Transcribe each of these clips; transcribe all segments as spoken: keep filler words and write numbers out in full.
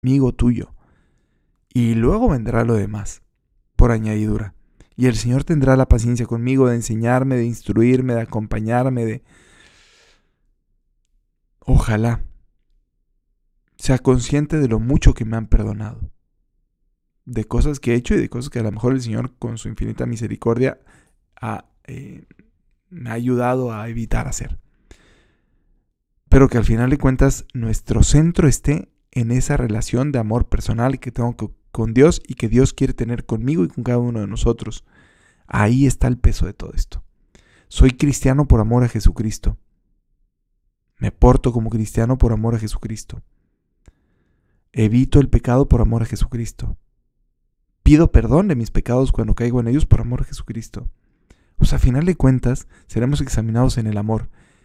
amigo tuyo. Y luego vendrá lo demás, por añadidura. Y el Señor tendrá la paciencia conmigo de enseñarme, de instruirme, de acompañarme, de... Ojalá sea consciente de lo mucho que me han perdonado. De cosas que he hecho y de cosas que a lo mejor el Señor, con su infinita misericordia, ha, eh, me ha ayudado a evitar hacer. Pero que al final de cuentas nuestro centro esté en esa relación de amor personal que tengo con Dios y que Dios quiere tener conmigo y con cada uno de nosotros. Ahí está el peso de todo esto. Soy cristiano por amor a Jesucristo. Me porto como cristiano por amor a Jesucristo. Evito el pecado por amor a Jesucristo. Pido perdón de mis pecados cuando caigo en ellos por amor a Jesucristo. O sea, a final de cuentas, seremos examinados en el amor.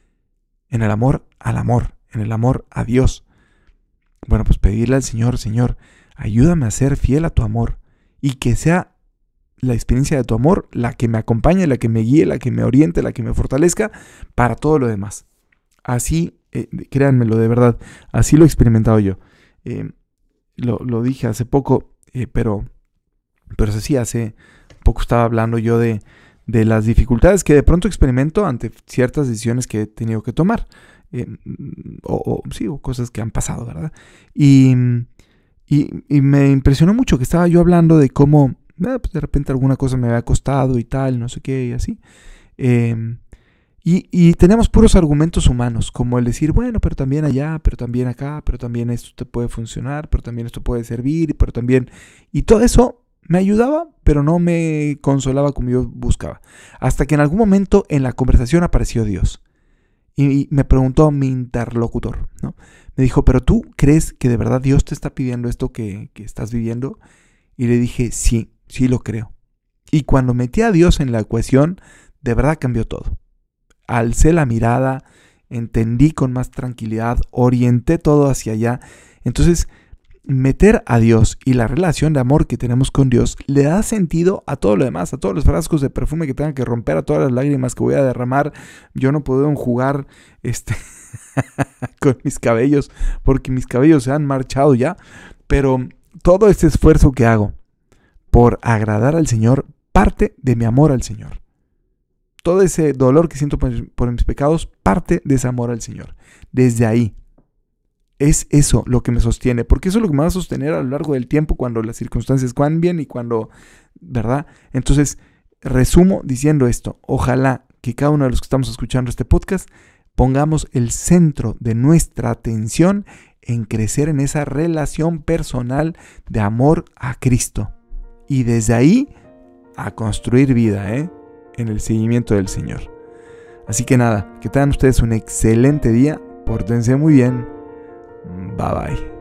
En el amor al amor. En el amor a Dios. Bueno, pues pedirle al Señor, Señor, ayúdame a ser fiel a tu amor. Y que sea la experiencia de tu amor la que me acompañe, la que me guíe, la que me oriente, la que me fortalezca para todo lo demás. Así, eh, créanmelo de verdad, así lo he experimentado yo. Eh, lo, lo dije hace poco, eh, pero, pero es así, hace poco estaba hablando yo de, de las dificultades que de pronto experimento ante ciertas decisiones que he tenido que tomar. Eh, o, o, sí, o cosas que han pasado, ¿verdad? Y, y, y me impresionó mucho que estaba yo hablando de cómo eh, pues de repente alguna cosa me había costado y tal, no sé qué, y así. Eh, Y, y tenemos puros argumentos humanos, como el decir, bueno, pero también allá, pero también acá, pero también esto te puede funcionar, pero también esto puede servir, pero también... Y todo eso me ayudaba, pero no me consolaba como yo buscaba. Hasta que en algún momento en la conversación apareció Dios. Y me preguntó mi interlocutor, ¿no? Me dijo, ¿pero tú crees que de verdad Dios te está pidiendo esto que, que estás viviendo? Y le dije, sí, sí lo creo. Y cuando metí a Dios en la ecuación, de verdad cambió todo. Alcé la mirada, entendí con más tranquilidad, orienté todo hacia allá. Entonces, meter a Dios y la relación de amor que tenemos con Dios le da sentido a todo lo demás, a todos los frascos de perfume que tengan que romper, a todas las lágrimas que voy a derramar. Yo no puedo enjugar este con mis cabellos porque mis cabellos se han marchado ya, pero todo este esfuerzo que hago por agradar al Señor parte de mi amor al Señor. Todo ese dolor que siento por, por mis pecados parte de ese amor al Señor. Desde ahí. Es eso lo que me sostiene. Porque eso es lo que me va a sostener a lo largo del tiempo cuando las circunstancias cambien y cuando... ¿Verdad? Entonces, resumo diciendo esto. Ojalá que cada uno de los que estamos escuchando este podcast pongamos el centro de nuestra atención en crecer en esa relación personal de amor a Cristo. Y desde ahí a construir vida, ¿eh? En el seguimiento del Señor. Así que nada, que tengan ustedes un excelente día, pórtense muy bien, bye bye.